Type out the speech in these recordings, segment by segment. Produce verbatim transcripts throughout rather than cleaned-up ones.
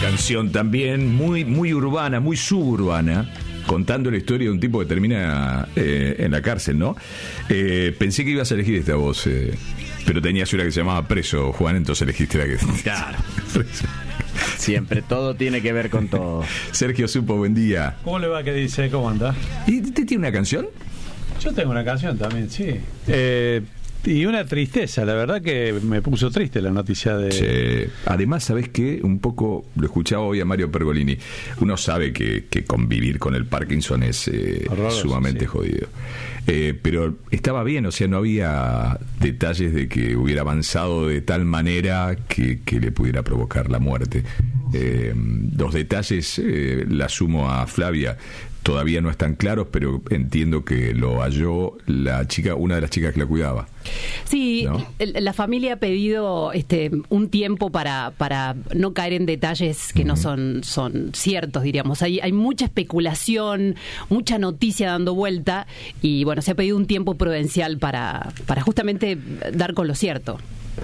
canción también muy, muy urbana, muy suburbana, contando la historia de un tipo que termina eh, en la cárcel, ¿no? Eh, pensé que ibas a elegir esta voz, eh, pero tenías una que se llamaba Preso, Juan, entonces elegiste la que... Claro. Siempre, todo tiene que ver con todo. Sergio Supo, buen día. ¿Cómo le va? ¿Qué dice? ¿Cómo anda? ¿Y te tiene una canción? Yo tengo una canción también, sí. Eh, y una tristeza, la verdad que me puso triste la noticia de... Sí. Además, ¿sabés qué? Un poco, lo escuchaba hoy a Mario Pergolini, uno sabe que, que convivir con el Parkinson es eh, Horroroso, sumamente sí. jodido. Eh, pero estaba bien, o sea, no había detalles de que hubiera avanzado de tal manera que, que le pudiera provocar la muerte. Eh, los detalles, eh, la sumo a Flavia, todavía no están claros, pero entiendo que lo halló la chica, una de las chicas que la cuidaba. Sí, ¿no? La familia ha pedido este un tiempo para, para no caer en detalles que uh-huh. no son, son ciertos, diríamos. Hay, hay mucha especulación, mucha noticia dando vuelta, y bueno, se ha pedido un tiempo prudencial para, para justamente dar con lo cierto.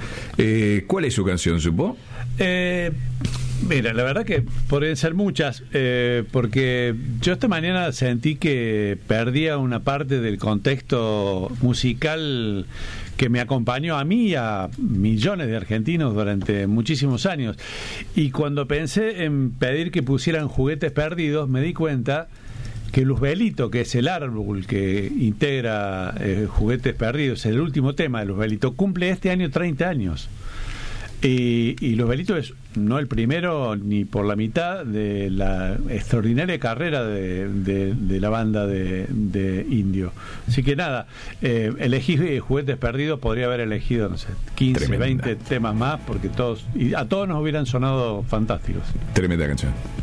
Eh, ¿Cuál es su canción, Supo? Eh... Mira, la verdad que podrían ser muchas, eh, porque yo esta mañana sentí que perdía una parte del contexto musical que me acompañó a mí y a millones de argentinos durante muchísimos años. Y cuando pensé en pedir que pusieran Juguetes Perdidos, me di cuenta que Luzbelito, que es el árbol que integra eh, Juguetes Perdidos, el último tema de Luzbelito, cumple este año treinta años. Y, y Luzbelito es no el primero ni por la mitad de la extraordinaria carrera de, de, de la banda de, de Indio. Así que nada, eh, elegí Juguetes Perdidos, podría haber elegido, no sé, quince, Tremenda. veinte temas más, porque todos, y a todos nos hubieran sonado fantásticos. Tremenda canción.